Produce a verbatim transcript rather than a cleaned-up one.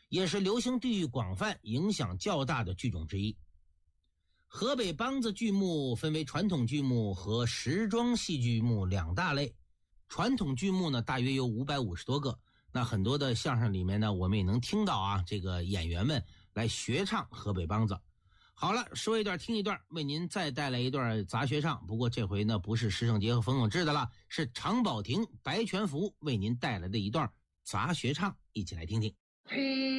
也是流行地域广泛、影响较大的剧种之一。河北梆子剧目分为传统剧目和时装戏剧目两大类。传统剧目呢，大约有五百五十多个。那很多的相声里面呢，我们也能听到啊，这个演员们来学唱河北梆子。好了，说一段听一段，为您再带来一段杂学唱。不过这回呢，不是石胜杰和冯永志的了，是常宝霆、白全福为您带来的一段杂学唱，一起来听听。